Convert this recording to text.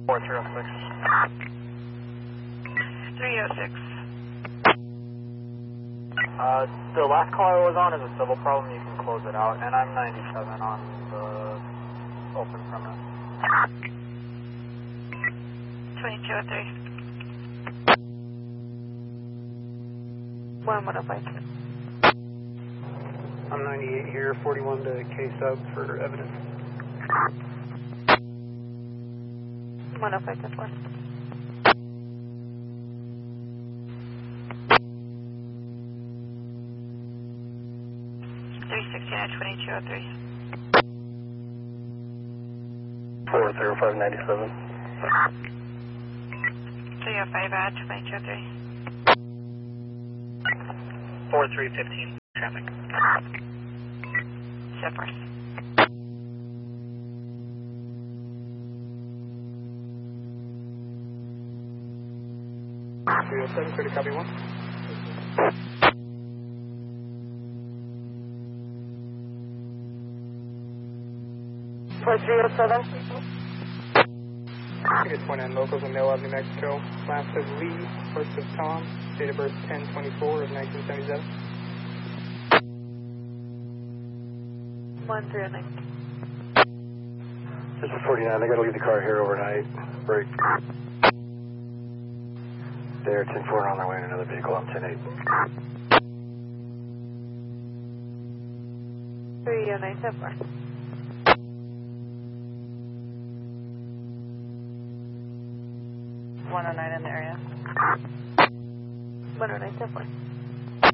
4306. 306. The last call I was on is a civil problem. You can close it out. And I'm 97 on the open premise. 2203. 1105. I'm 98 here, 41 to K-sub for evidence. 105 to 4. At 2203. 40597. 305 at 2203. 4315 traffic. Zippers. Clear to copy 1. For 307. Ticket 29 locals in Mill Ave, New Mexico. Last of Lee, first of Tom, date of birth 10/24 of 1977. 109. This is 49. I got to leave the car here overnight. Break. They're 10-4 on their way in another vehicle. I'm 10-8. 309 so far. 109 in the area. 109 so far.